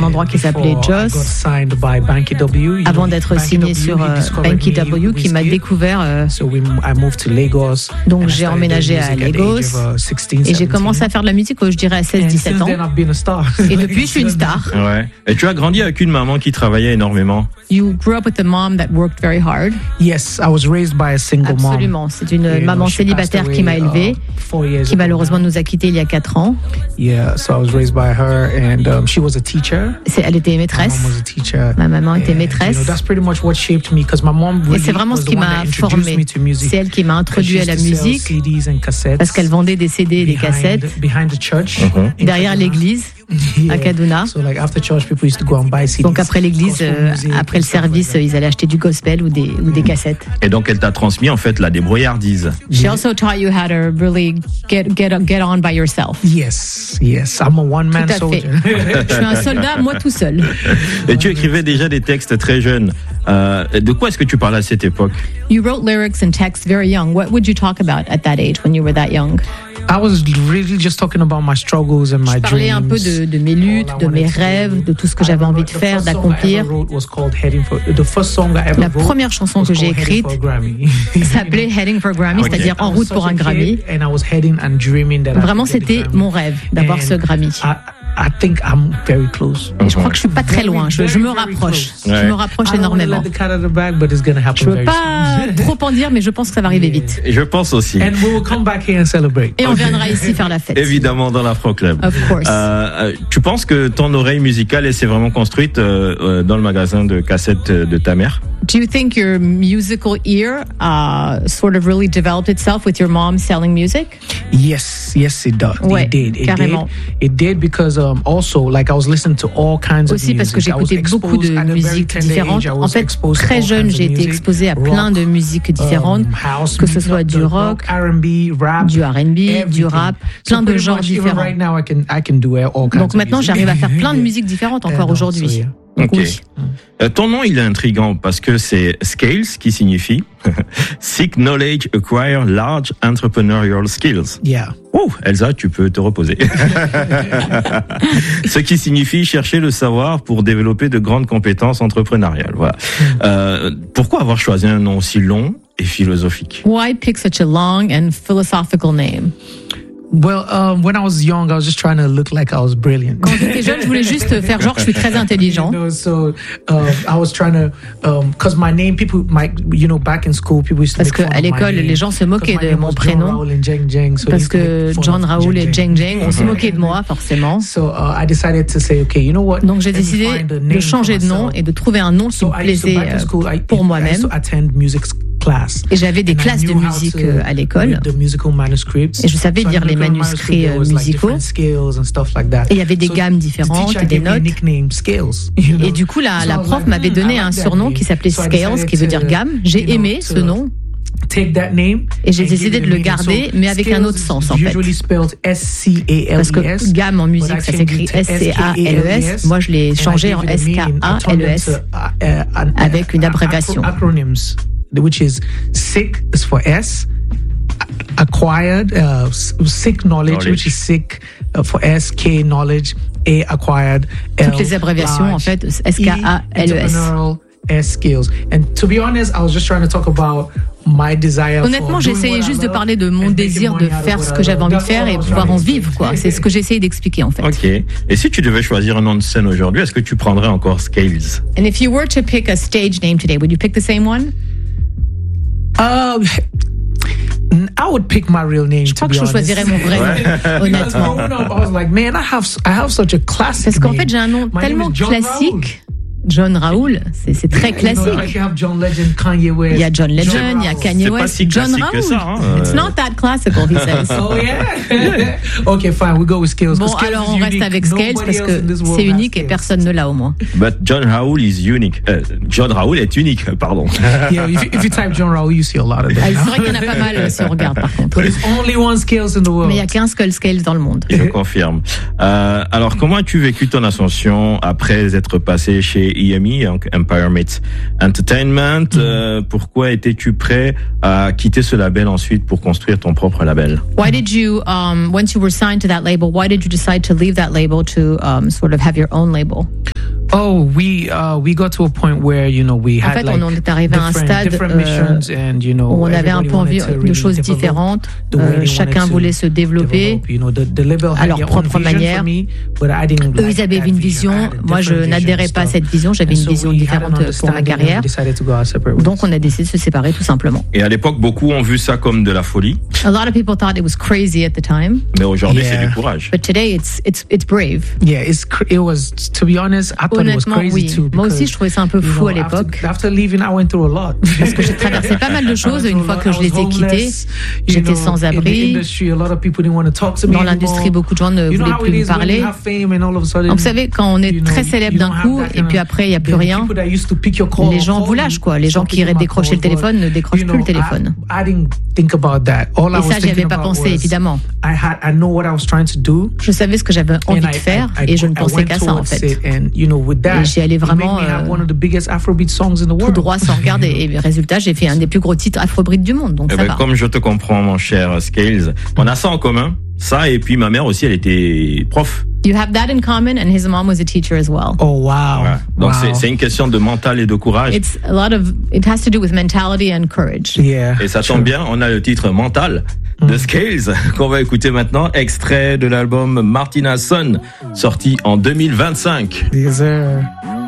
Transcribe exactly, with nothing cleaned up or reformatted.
endroit qui s'appelait Jos, avant d'être signé sur euh, Banky W, qui m'a découvert. Euh, donc j'ai emménagé à Lagos et j'ai commencé à faire de la musique, je dirais, à seize dix-sept ans. Et depuis, je suis une star. Ouais. Et tu as grandi avec une maman qui travaillait énormément. You grew up with a mom that worked very hard. Yes, I was raised by a single mom. Absolument, c'est une maman célibataire qui m'a élevée, qui malheureusement nous a quittés il y a quatre ans. Yeah, so I was raised by her, and um, she was a teacher. C'est, elle était maîtresse. My mom was a teacher. Ma maman était maîtresse. You know, that's pretty much what shaped me, because my mom really Et c'est vraiment ce qui m'a formé. C'est elle qui m'a introduit à la musique, parce qu'elle vendait des C D et des cassettes uh-huh. derrière l'église. À Kaduna. Donc après l'église, euh, après le service, ils allaient acheter du gospel ou des, ou des cassettes. Et donc elle t'a transmis en fait la débrouillardise. She also taught you how to really get, get, get on by yourself. Yes, yes, I'm a one-man soldier. Je suis un soldat, moi tout seul. Et tu écrivais déjà des textes très jeunes. Euh, de quoi est-ce que tu parlais à cette époque? You wrote lyrics and texts very young. What would you talk about at that age when you were that young? I was really just talking about my struggles and my dreams. Je parlais un peu de, de mes luttes, de mes rêves, de tout ce que j'avais envie de faire, d'accomplir. La première chanson que j'ai écrite s'appelait Heading for Grammy, okay. C'est-à-dire En route pour un Grammy. Vraiment, c'était mon rêve d'avoir ce Grammy. I think I'm very close. Et je crois que je suis pas très loin. Je, je me rapproche. Ouais. Je me rapproche énormément. Je veux pas trop en dire, mais je pense que ça va arriver vite. Et je pense aussi. And we'll come back here and celebrate. Et on viendra ici faire la fête. Évidemment dans l'Afro Club. Of course. Euh, tu penses que ton oreille musicale, elle s'est vraiment construite euh, dans le magasin de cassettes de ta mère? Do you think your musical ear uh, sort of really developed itself with your mom selling music? Yes, yes, it does. Ouais, it did. It carrément. did. It did because um, also, like, I was listening to all kinds Aussi of music. parce que j'écoutais beaucoup de musiques différentes. En fait, très jeune, j'ai été exposée à plein de musiques différentes, um, que ce soit du rock, R and B, rap, du R and B, everything. Du rap, plein so de genres différents. Right now, I can, I can do all kinds Donc maintenant, j'arrive à faire plein de musiques différentes encore aujourd'hui. So, yeah. Donc, ok. oui. Euh, ton nom, il est intriguant parce que c'est Scales qui signifie Seek Knowledge, Acquire Large Entrepreneurial Skills. Yeah. Ouh, Elsa, tu peux te reposer. Ce qui signifie chercher le savoir pour développer de grandes compétences entrepreneuriales. Voilà. Euh, pourquoi avoir choisi un nom aussi long et philosophique? Why pick such a long and philosophical name? Well, um, when I was young, I was just trying to look like I was brilliant. Quand j'étais jeune, je voulais juste faire genre je suis très intelligent. You know, so um, I was trying to, um, cause my name, people, my, you know, back in school, people used to Parce make fun qu'à l'école, les gens se moquaient de mon prénom. So parce que John Raoul et Jeng Jeng, on se moquait de moi forcément. So uh, I decided to say, okay, you know what? Donc j'ai décidé de changer de nom et de trouver un nom qui me plaisait euh, pour moi-même. Et j'avais des classes de musique à l'école. Et je savais lire les manuscrits musicaux. Et il y avait des gammes différentes et des notes. Et du coup, la, la prof m'avait donné un surnom qui s'appelait Scales, qui veut dire gamme. J'ai aimé ce nom. Et j'ai décidé de le garder, mais avec un autre sens en fait. Parce que gamme en musique, ça s'écrit S C A L E S. Moi, je l'ai changé en S K A L E S avec une abréviation. Which is sick is for S, acquired, uh, sick knowledge, knowledge, which is sick uh, for S, K knowledge, A acquired, L, toutes les abréviations large, en fait, S K A L E S. S skills. And to be honest, I was just trying to talk about my desire. Honnêtement, j'essayais juste de parler de mon désir de faire ce que j'avais envie de faire et pouvoir en vivre, quoi. C'est ce que j'essayais d'expliquer, en fait. Ok. Et si tu devais choisir un nom de scène aujourd'hui, est-ce que tu prendrais encore Scales? And if you were to pick a stage name today, would you pick the same one? Uh, I would pick my real name. Je crois que je choisirais mon vrai nom, honnêtement. I was like, man, I have, I have such a classic Parce qu'en fait, j'ai un nom tellement classique. John Raoul, c'est, c'est très classique. Il y a John Legend, il y a Kanye West, si John Raoul. Ça, hein. It's not that classical, he says. Oh yeah. Okay, fine, we go with Scales. Bon, alors on reste avec Scales parce que c'est unique et personne ne l'a au moins. But John Raoul is unique. Uh, John Raoul est unique, pardon. Yeah, if you, if you type John Raoul, you see a lot of them. Ah, c'est vrai qu'il y en a pas mal si on regarde par contre. But there's only one Scales in the world. Mais il y a qu'un seul Scales dans le monde. Je confirme. Euh, alors, comment as-tu vécu ton ascension après être passé chez E M E, Empire Meets Entertainment? Mm. Euh, pourquoi étais-tu prêt à quitter ce label ensuite pour construire ton propre label? Why did you, um, once you were signed to that label, why did you decide to leave that label to um, sort of have your own label? Oh, we uh, we got to a point where you know we en had fait, like on est arrivé à un stade euh, and, you know, où on avait un peu envie de really choses différentes. Euh, chacun voulait se développer develop, you know, the, the à leur propre manière. Me, Eux, like ils avaient une vision. Moi, je n'adhérais pas à cette vision. J'avais une vision différente pour ma carrière. Donc, on a décidé de se séparer tout simplement. Et à l'époque, beaucoup ont vu ça comme de la folie. A lot of people thought it was crazy at the time. Mais aujourd'hui, yeah. c'est du courage. But today, it's it's it's brave. Yeah, it's it was. To be honest, I thought it was crazy oui. too. Moi aussi, je trouvais ça un peu fou, you know, à l'époque. After, after leaving, I went through a lot. Parce que j'ai traversé pas mal de choses. Une fois que je les ai quittés, j'étais sans abri. Dans l'industrie, beaucoup de gens ne voulaient plus me parler. Donc, vous savez, quand on est très célèbre d'un coup, et puis après, il n'y a plus rien, les gens vous lâchent, quoi. Les gens qui iraient décrocher le téléphone ne décrochent plus le téléphone. Et ça, j'y avais pas pensé, évidemment. Je savais ce que j'avais envie de faire, et je ne pensais qu'à ça, en fait. Et j'y allais vraiment euh, tout droit sans regarder. Et résultat, j'ai fait un des plus gros titres afrobeat du monde. Donc eh ça ben, va. Comme je te comprends, mon cher Scales, on a ça en commun. Ça, et puis ma mère aussi, elle était prof. You have that in common, and his mom was a teacher as well. Oh wow! Ouais. Donc wow. c'est c'est une question de mental et de courage. It's a lot of it has to do with mentality and courage. Yeah. Et ça tombe bien, on a le titre Mental de Scales qu'on va écouter maintenant, extrait de l'album Martina Son, sorti en deux mille vingt-cinq. Yes, sir.